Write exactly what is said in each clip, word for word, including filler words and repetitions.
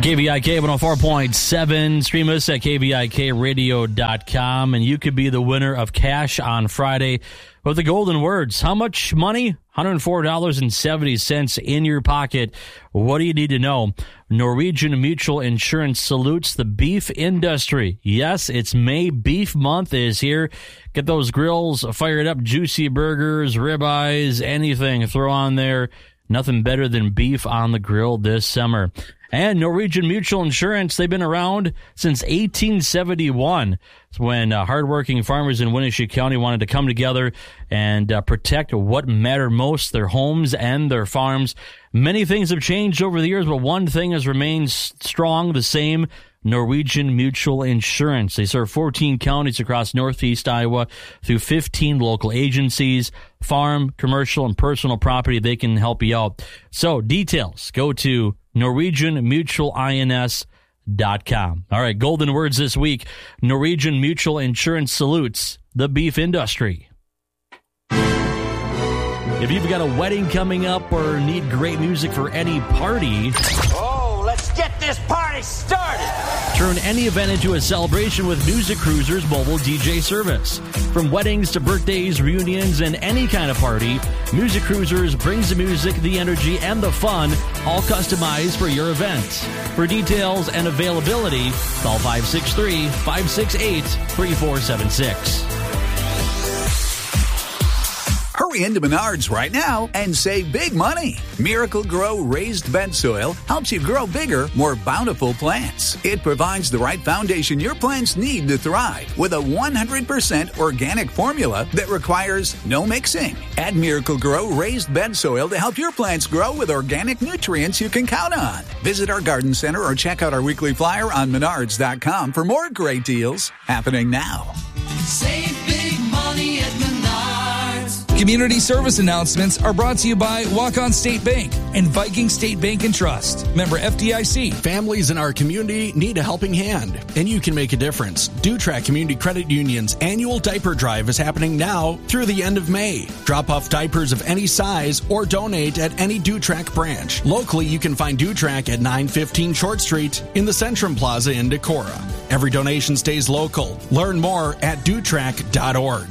K V I K one oh four point seven. Stream us at K V I K radio dot com, and you could be the winner of cash on Friday with the golden words. How much money? one hundred four dollars and seventy cents in your pocket. What do you need to know? Norwegian Mutual Insurance salutes the beef industry. Yes, it's May. Beef month is here. Get those grills fired up, juicy burgers, ribeyes, anything. Throw on there. Nothing better than beef on the grill this summer. And Norwegian Mutual Insurance, they've been around since eighteen seventy-one. It's when uh, hardworking farmers in Winnebago County wanted to come together and uh, protect what mattered most, their homes and their farms. Many things have changed over the years, but one thing has remained strong, the same: Norwegian Mutual Insurance. They serve fourteen counties across northeast Iowa through fifteen local agencies. Farm, commercial, and personal property, they can help you out. So details, go to Norwegian Mutual Ins dot com. All right, golden words this week. Norwegian Mutual Insurance salutes the beef industry. If you've got a wedding coming up or need great music for any party, oh, let's get this party started. Turn any event into a celebration with Music Cruiser's mobile D J service. From weddings to birthdays, reunions, and any kind of party, Music Cruisers brings the music, the energy, and the fun, all customized for your event. For details and availability, call five six three, five six eight, three four seven six. Hurry into Menards right now and save big money. Miracle Grow raised bed soil helps you grow bigger, more bountiful plants. It provides the right foundation your plants need to thrive with a one hundred percent organic formula that requires no mixing. Add Miracle Grow raised bed soil to help your plants grow with organic nutrients you can count on. Visit our garden center or check out our weekly flyer on menards dot com for more great deals happening now. Save big money at Menards. Community service announcements are brought to you by Walk-On State Bank and Viking State Bank and Trust. Member F D I C. Families in our community need a helping hand, and you can make a difference. Dutrac Community Credit Union's annual diaper drive is happening now through the end of May. Drop off diapers of any size or donate at any Dutrac branch. Locally, you can find Dutrac at nine fifteen Short Street in the Centrum Plaza in Decorah. Every donation stays local. Learn more at dutrac dot org.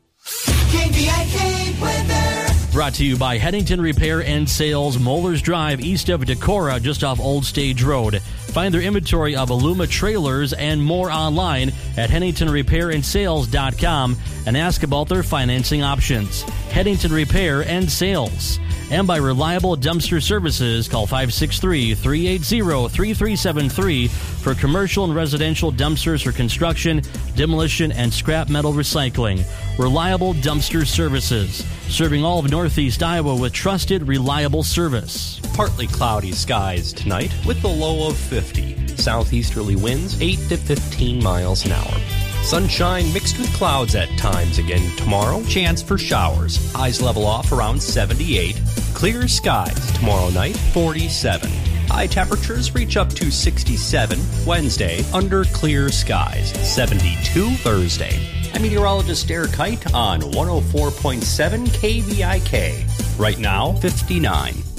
K V I K weather. Brought to you by Headington Repair and Sales, Mollers Drive, east of Decorah, just off Old Stage Road. Find their inventory of Aluma trailers and more online at Headington Repair and Sales dot com and ask about their financing options. Headington Repair and Sales. And by Reliable Dumpster Services, call five six three, three eight zero, three three seven three for commercial and residential dumpsters for construction, demolition, and scrap metal recycling. Reliable Dumpster Services, serving all of Northeast Iowa with trusted, reliable service. Partly cloudy skies tonight with the low of fifty. Southeasterly winds eight to fifteen miles an hour. Sunshine mixed with clouds at times again tomorrow. Chance for showers. Highs level off around seventy-eight. Clear skies tomorrow night, forty-seven. High temperatures reach up to sixty-seven Wednesday under clear skies, seventy-two Thursday. I'm meteorologist Eric Kite on one oh four point seven K V I K. Right now, fifty-nine.